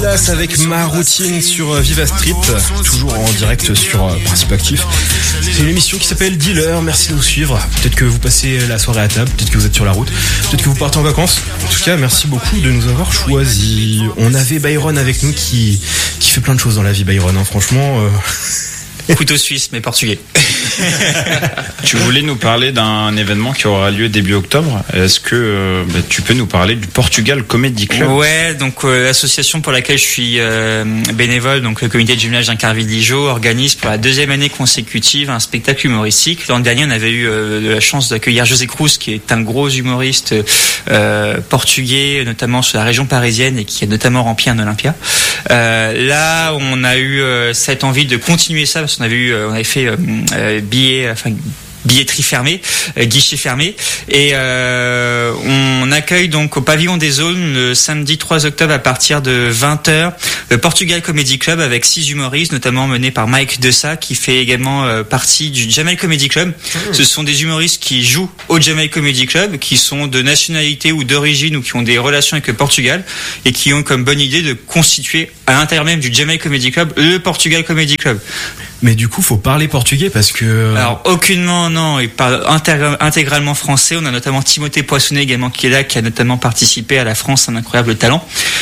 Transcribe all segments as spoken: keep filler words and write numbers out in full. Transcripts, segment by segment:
Gorillaz avec Ma Routine sur Viva Street, toujours en direct sur Principe Actif. C'est une émission qui s'appelle Dealer, merci de nous suivre. Peut-être que vous passez la soirée à table, peut-être que vous êtes sur la route, peut-être que vous partez en vacances. En tout cas, merci beaucoup de nous avoir choisis. On avait Byron avec nous qui, qui fait plein de choses dans la vie, Byron, hein, franchement... Euh... Couteau suisse, mais portugais. Tu voulais nous parler d'un événement qui aura lieu début octobre. Est-ce que euh, bah, tu peux nous parler du Portugal Comedy Club? Ouais, donc euh, l'association pour laquelle je suis euh, bénévole, donc le comité de jumelage d'Incarville-Dijon, organise pour la deuxième année consécutive un spectacle humoristique. L'an dernier, on avait eu euh, la chance d'accueillir José Cruz, qui est un gros humoriste euh, portugais, notamment sur la région parisienne, et qui a notamment rempli un Olympia. Euh, là, on a eu euh, cette envie de continuer ça, parce qu'on avait eu, on avait fait euh, euh, billets, enfin billetterie fermée, euh, guichet fermé, et euh, on accueille donc au pavillon des Zones le samedi trois octobre à partir de vingt heures le Portugal Comedy Club avec six humoristes, notamment menés par Mike Dessa, qui fait également euh, partie du Jamel Comedy Club. Mmh. Ce sont des humoristes qui jouent au Jamel Comedy Club, qui sont de nationalité ou d'origine ou qui ont des relations avec le Portugal et qui ont comme bonne idée de constituer à l'intérieur même du Jamel Comedy Club le Portugal Comedy Club. Mais du coup, faut parler portugais parce que... Alors, aucunement, non. Il parle intég- intégralement français. On a notamment Timothée Poissonnet également qui est là, qui a notamment participé à La France, un incroyable talent.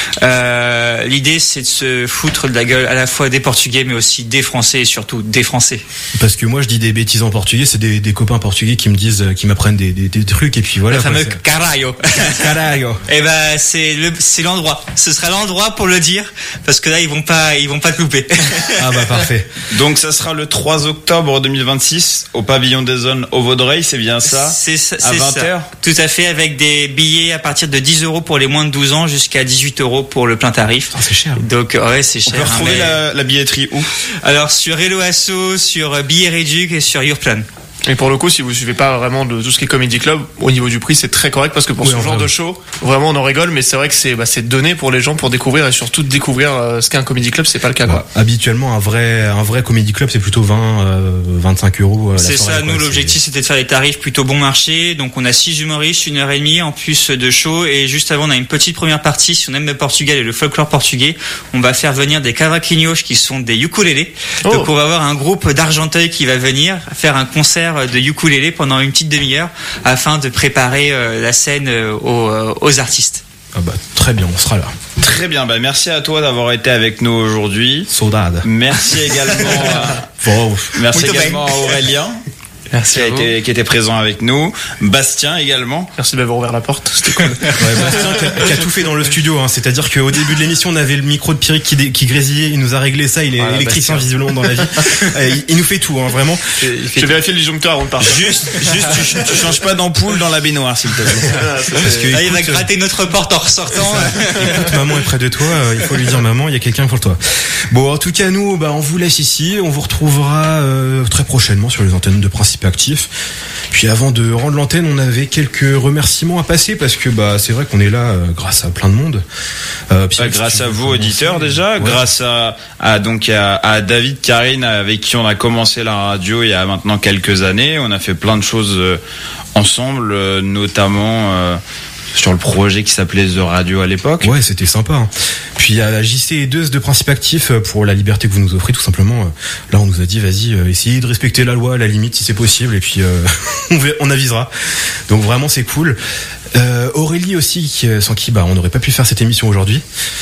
Euh, l'idée, c'est de se foutre de la gueule à la fois des Portugais, mais aussi des Français et surtout des Français. Parce que moi, je dis des bêtises en portugais, c'est des, des copains portugais qui me disent, qui m'apprennent des, des, des trucs et puis voilà. Le quoi, fameux c'est... caralho. Caralho. Et ben, c'est le, c'est l'endroit. Ce sera l'endroit pour le dire, parce que là, ils vont pas, ils vont pas te louper. Ah bah parfait. Donc, ça sera le trois octobre deux mille vingt-six au pavillon des Zones au Vaudreuil, c'est bien ça? C'est ça, à c'est vingt heures. Tout à fait, avec des billets à partir de dix euros pour les moins de douze ans jusqu'à dix-huit euros pour le plein tarif. Oh, c'est cher. Donc ouais, c'est cher. On peut retrouver hein, mais... la, la billetterie où? Alors sur Hello Asso, sur Billets Réduc et sur Yourplan. Et pour le coup, si vous suivez pas vraiment de tout ce qui est Comedy Club, au niveau du prix, c'est très correct parce que pour oui, ce enfin, genre de show, vraiment on en rigole, mais c'est vrai que c'est, bah, c'est donné pour les gens pour découvrir et surtout de découvrir euh, ce qu'est un Comedy Club, c'est pas le cas, quoi. Ouais, habituellement, un vrai, un vrai Comedy Club, c'est plutôt vingt, vingt-cinq euros. La c'est soirée, ça, quoi, nous, l'objectif, c'est... c'était de faire des tarifs plutôt bon marché. Donc, on a six humoristes, une heure et demie en plus de show. Et juste avant, on a une petite première partie. Si on aime le Portugal et le folklore portugais, on va faire venir des cavaquinhos qui sont des ukulélés. Oh. Donc, on va avoir un groupe d'Argenteuil qui va venir faire un concert de ukulélé pendant une petite demi-heure afin de préparer euh, la scène euh, aux, euh, aux artistes. Ah bah, très bien, on sera là. Très bien, bah merci à toi d'avoir été avec nous aujourd'hui. Saudade. Merci également à, oh. merci également à Aurélien. Merci qui a été, qui était présent avec nous. Bastien également. Merci de m'avoir ouvert la porte. C'était cool. Ouais, Bastien qui a, qui a tout fait dans le studio. Hein. C'est-à-dire qu'au début de l'émission, on avait le micro de Pierrick qui, qui grésillait. Il nous a réglé ça. Il est voilà, électricien Bastien. Visiblement dans la vie. il, il nous fait tout, hein, vraiment. Je vais tout. vérifier le disjoncteur avant de partir. Juste, juste, tu, tu changes pas d'ampoule dans la baignoire, s'il te plaît. Parce que, là, écoute, il va gratter notre porte en ressortant. Écoute, maman est près de toi. Il faut lui dire, maman, il y a quelqu'un pour toi. Bon, en tout cas, nous, bah, on vous laisse ici. On vous retrouvera euh, très prochainement sur les antennes de Principe Actif. Puis avant de rendre l'antenne, on avait quelques remerciements à passer parce que bah c'est vrai qu'on est là euh, grâce à plein de monde. Euh, bah, grâce à vous auditeurs déjà, ouais. grâce à, à donc à, à David, Karine avec qui on a commencé la radio il y a maintenant quelques années. On a fait plein de choses euh, ensemble, euh, notamment euh, sur le projet qui s'appelait The Radio à l'époque. Ouais, c'était sympa. Hein. Puis à J C et deux de Principe Actif pour la liberté que vous nous offrez, tout simplement. Là, on nous a dit, vas-y, euh, essayez de respecter la loi à la limite si c'est possible, et puis euh, on avisera. Donc vraiment, c'est cool. Euh, Aurélie aussi, sans qui bah on n'aurait pas pu faire cette émission aujourd'hui.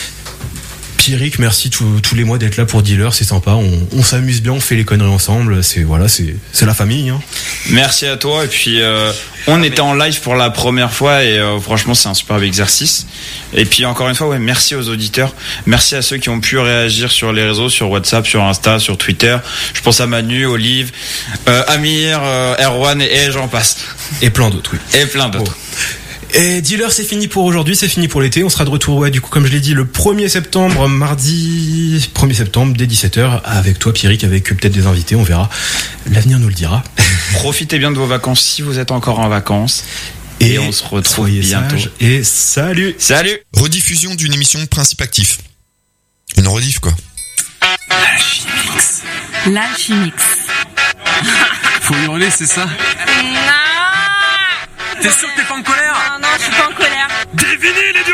Pierrick, merci tous, tous les mois d'être là pour Dealer, c'est sympa, on, on s'amuse bien, on fait les conneries ensemble, c'est voilà, c'est c'est la famille. Hein. Merci à toi et puis euh, on était en live pour la première fois et euh, franchement c'est un superbe exercice. Et puis encore une fois, ouais, merci aux auditeurs, merci à ceux qui ont pu réagir sur les réseaux, sur WhatsApp, sur Insta, sur Twitter. Je pense à Manu, Olive, euh, Amir, euh, Erwan et, et j'en passe. Et plein d'autres, oui. Et plein d'autres. Oh. Et Dealer, c'est fini pour aujourd'hui, c'est fini pour l'été. On sera de retour, ouais, du coup, comme je l'ai dit, le premier septembre, mardi premier septembre, dès dix-sept heures, avec toi, Pierrick, avec peut-être des invités, on verra. L'avenir nous le dira. Profitez bien de vos vacances si vous êtes encore en vacances. Et, et on se retrouve bientôt. Et salut. Salut. Rediffusion d'une émission Principe Actif. Une rediff, quoi. L'Alchimix. L'Alchimix. Faut hurler, c'est ça? Non. T'es sûr que t'es pas en colère? Non, non, je suis pas en colère. Des vinyles et du